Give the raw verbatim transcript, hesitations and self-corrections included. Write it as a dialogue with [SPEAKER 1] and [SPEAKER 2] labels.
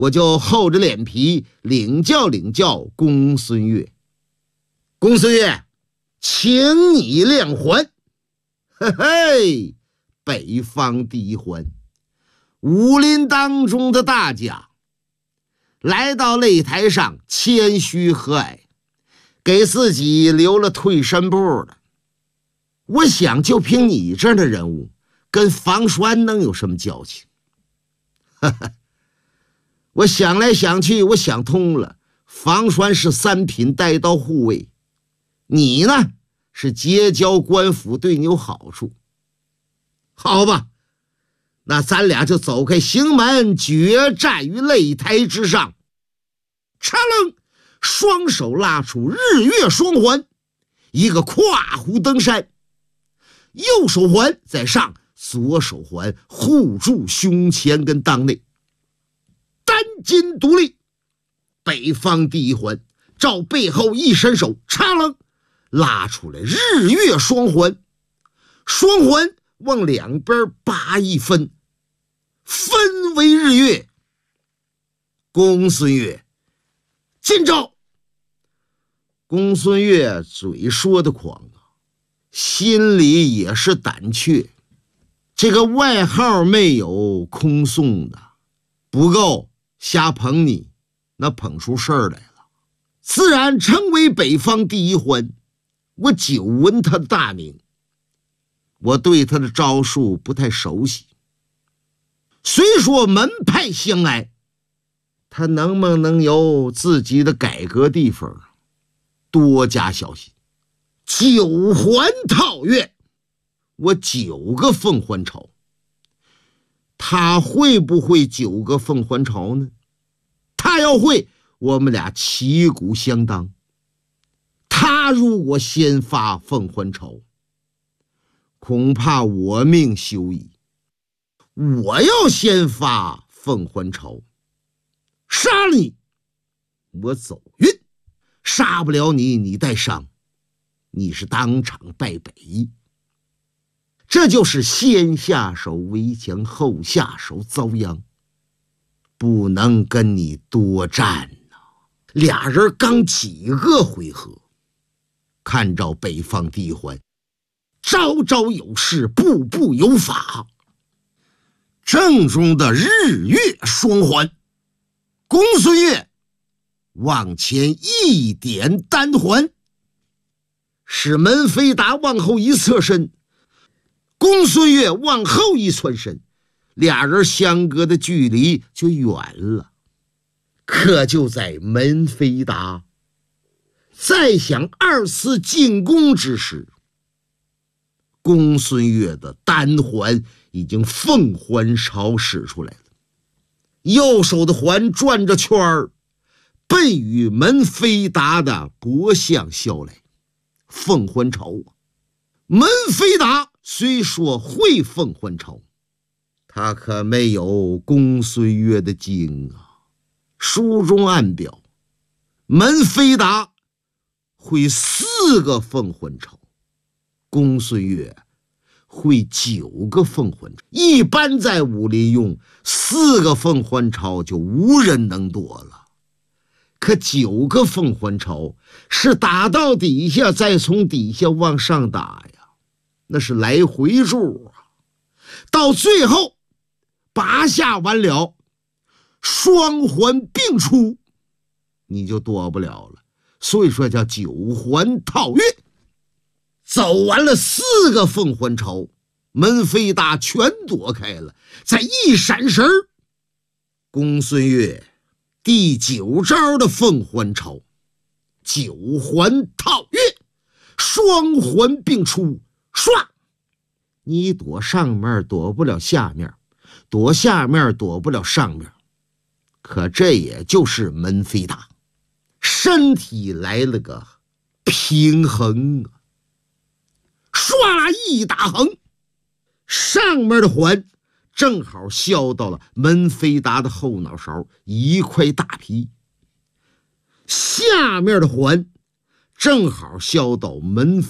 [SPEAKER 1] 我就厚着脸皮领教领教公孙越。公孙越，请你量环。嘿嘿，北方第一环，武林当中的大将，来到擂台上谦虚和蔼，给自己留了退身步了。我想就凭你这样的人物，跟房栓能有什么交情？哈哈，我想来想去，我想通了，房栓是三品带刀护卫，你呢是结交官府，对你有好处。好吧，那咱俩就走开行门，决战于擂台之上。嚓楞，双手拉出日月双环，一个跨湖登山，右手环在上，左手环护住胸前跟裆内，单筋独立。北方第一环，照背后一伸手，嚓楞拉出来日月双环，双环往两边拔一分，分为日月。公孙越，进招！公孙越嘴说的狂啊，心里也是胆怯。这个外号没有空送的，不够瞎捧你，那捧出事儿来了，自然成为北方第一环。我久闻他的大名，我对他的招数不太熟悉。虽说门派相挨，他能不能有自己的改革地方，多加小心。九环套月，我九个凤还巢，他会不会九个凤还巢呢？他要会，我们俩旗鼓相当。他如果先发凤还巢，恐怕我命休矣。我要先发凤还巢，杀了你，我走运；杀不了你，你带伤，你是当场败北。这就是先下手为强，后下手遭殃，不能跟你多战呐、啊。俩人刚几个回合，看着北方第一环，招招有势，步步有法。正中的日月双环，公孙越往前一点单环，使门飞达往后一侧身，公孙越往后一窜身，俩人相隔的距离就远了。可就在门飞达再想二次进攻之时，公孙越的单环已经凤还巢使出来了，右手的环转着圈儿，奔与门飞达的脖项削来。凤还巢啊，门飞达虽说会凤还巢，他可没有公孙越的精啊。书中暗表，门飞达会四个凤还巢，公孙越会九个凤还巢。一般在武林用四个凤还巢就无人能躲了，可九个凤还巢是打到底下再从底下往上打呀，那是来回数啊。到最后拔下完了，双环并出，你就躲不了了。所以说叫九环套月。走完了四个凤还巢，门飞达全躲开了，在一闪神，公孙越第九招的凤还巢，九环套月，双环并出，唰！你躲上面躲不了下面，躲下面躲不了上面，可这也就是门飞达身体来了个平衡啊！唰一打横，上面的环正好削到了门飞达的后脑勺一块大皮，下面的环正好削到门